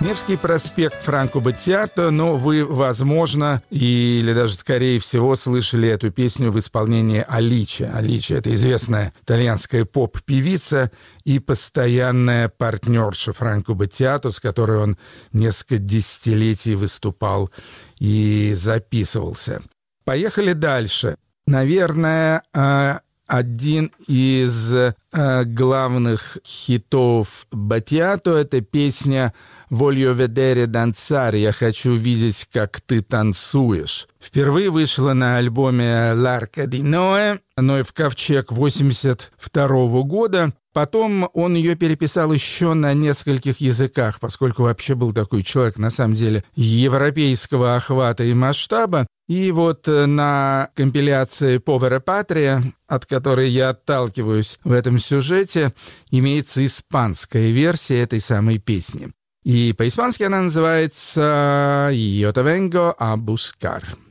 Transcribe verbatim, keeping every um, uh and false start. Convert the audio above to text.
Невский проспект Франко Баттиато, но вы, возможно, или даже скорее всего, слышали эту песню в исполнении Аличи. Аличи — это известная итальянская поп-певица и постоянная партнерша Франко Баттиато, с которой он несколько десятилетий выступал и записывался. Поехали дальше. Наверное, один из главных хитов Баттиато — это песня «Voglio vedere danzare», «Я хочу видеть, как ты танцуешь». Впервые вышла на альбоме «L'Arca di Noè», «Ной в ковчег» восемьдесят второго года. Потом он ее переписал еще на нескольких языках, поскольку вообще был такой человек, на самом деле, европейского охвата и масштаба. И вот на компиляции «Povera Patria», от которой я отталкиваюсь в этом сюжете, имеется испанская версия этой самой песни. И по-испански она называется «Yo te vengo a buscar».